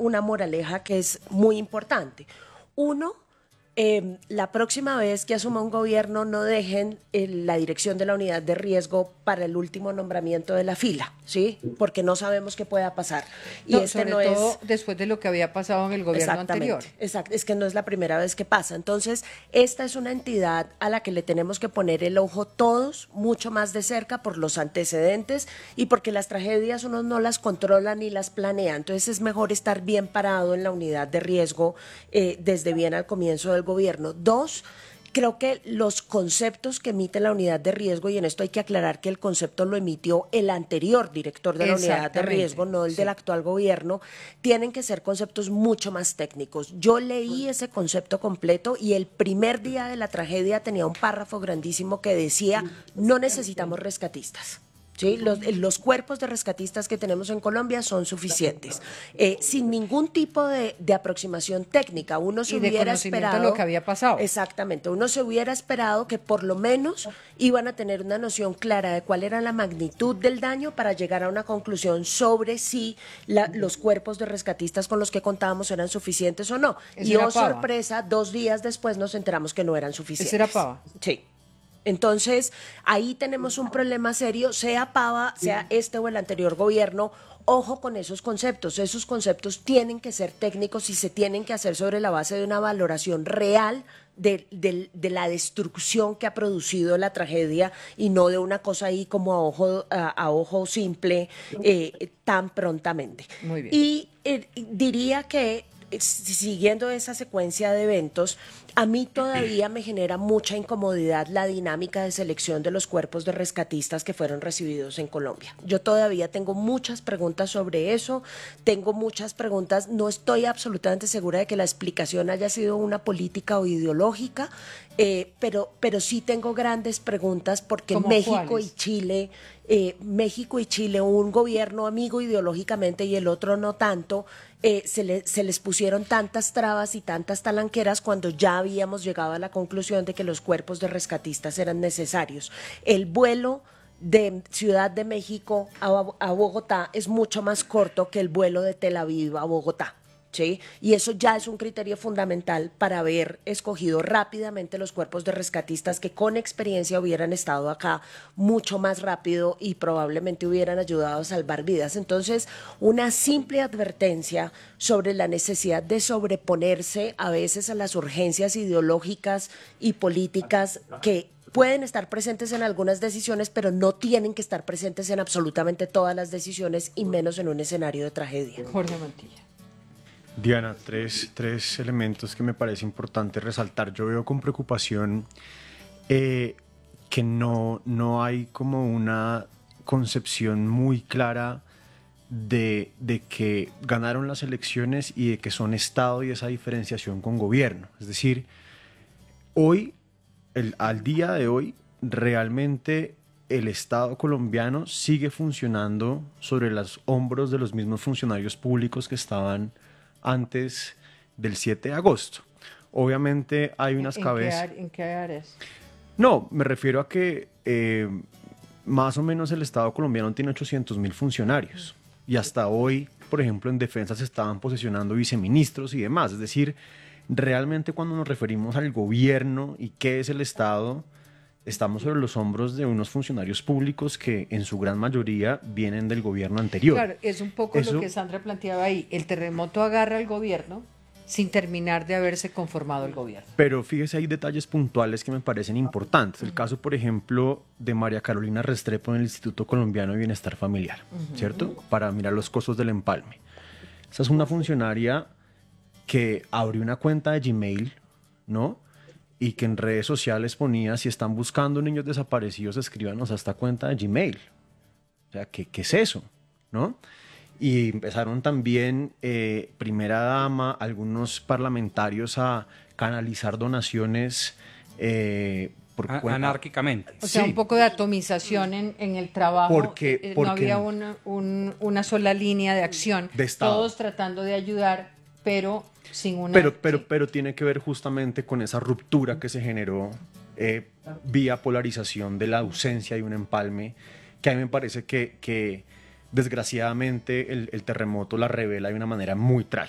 una moraleja que es muy importante. Uno, la próxima vez que asuma un gobierno no dejen la dirección de la unidad de riesgo para el último nombramiento de la fila, ¿sí? Porque no sabemos qué pueda pasar. Y No, sobre todo después de lo que había pasado en el gobierno anterior. Exacto, es que no es la primera vez que pasa. Entonces, esta es una entidad a la que le tenemos que poner el ojo todos mucho más de cerca por los antecedentes y porque las tragedias uno no las controla ni las planea. Entonces, es mejor estar bien parado en la unidad de riesgo desde bien al comienzo del gobierno. Dos, creo que los conceptos que emite la unidad de riesgo, y en esto hay que aclarar que el concepto lo emitió el anterior director de la unidad de riesgo, no el del actual gobierno, tienen que ser conceptos mucho más técnicos. Yo leí ese concepto completo y el primer día de la tragedia tenía un párrafo grandísimo que decía: no necesitamos rescatistas. ¿Sí? Los cuerpos de rescatistas que tenemos en Colombia son suficientes, sin ningún tipo de aproximación técnica. Uno se hubiera esperado de lo que había pasado. Exactamente, uno se hubiera esperado que por lo menos iban a tener una noción clara de cuál era la magnitud del daño para llegar a una conclusión sobre si los cuerpos de rescatistas con los que contábamos eran suficientes o no. Y oh sorpresa, 2 días después nos enteramos que no eran suficientes. ¿Ese era Pava? Sí. Entonces, ahí tenemos un problema serio, sea Pava, sea este o el anterior gobierno. Ojo con esos conceptos tienen que ser técnicos y se tienen que hacer sobre la base de una valoración real de la destrucción que ha producido la tragedia y no de una cosa ahí como a ojo simple tan prontamente. Muy bien. Y diría que siguiendo esa secuencia de eventos, a mí todavía me genera mucha incomodidad la dinámica de selección de los cuerpos de rescatistas que fueron recibidos en Colombia. Yo todavía tengo muchas preguntas sobre eso, tengo muchas preguntas, no estoy absolutamente segura de que la explicación haya sido una política o ideológica, pero sí tengo grandes preguntas porque México y Chile, un gobierno amigo ideológicamente y el otro no tanto, se les pusieron tantas trabas y tantas talanqueras cuando ya habíamos llegado a la conclusión de que los cuerpos de rescatistas eran necesarios. El vuelo de Ciudad de México a Bogotá es mucho más corto que el vuelo de Tel Aviv a Bogotá. ¿Sí? Y eso ya es un criterio fundamental para haber escogido rápidamente los cuerpos de rescatistas que con experiencia hubieran estado acá mucho más rápido y probablemente hubieran ayudado a salvar vidas. Entonces, una simple advertencia sobre la necesidad de sobreponerse a veces a las urgencias ideológicas y políticas que pueden estar presentes en algunas decisiones, pero no tienen que estar presentes en absolutamente todas las decisiones y menos en un escenario de tragedia. Jorge Mantilla. Diana, tres elementos que me parece importante resaltar. Yo veo con preocupación que no hay como una concepción muy clara de que ganaron las elecciones y de que son Estado y esa diferenciación con gobierno. Es decir, al día de hoy, realmente el Estado colombiano sigue funcionando sobre los hombros de los mismos funcionarios públicos que estaban antes del 7 de agosto. Obviamente hay unas cabezas... ¿En qué áreas? No, me refiero a que más o menos el Estado colombiano tiene 800.000 funcionarios y hasta hoy, por ejemplo, en defensa se estaban posesionando viceministros y demás. Es decir, realmente cuando nos referimos al gobierno y qué es el Estado, estamos sobre los hombros de unos funcionarios públicos que en su gran mayoría vienen del gobierno anterior. Claro, es un poco lo que Sandra planteaba ahí. El terremoto agarra al gobierno sin terminar de haberse conformado el gobierno. Pero fíjese, hay detalles puntuales que me parecen importantes. El caso, por ejemplo, de María Carolina Restrepo en el Instituto Colombiano de Bienestar Familiar, ¿cierto? Para mirar los costos del empalme. Esa es una funcionaria que abrió una cuenta de Gmail, ¿no? Y que en redes sociales ponía: si están buscando niños desaparecidos, escríbanos a esta cuenta de Gmail. O sea, ¿qué es eso? ¿No? Y empezaron también, primera dama, algunos parlamentarios a canalizar donaciones anárquicamente. O sea, un poco de atomización en el trabajo. Porque no había una sola línea de acción. De Estado. Todos tratando de ayudar, pero sin una... Pero tiene que ver justamente con esa ruptura que se generó vía polarización de la ausencia de un empalme, que a mí me parece que desgraciadamente el terremoto la revela de una manera muy trágica.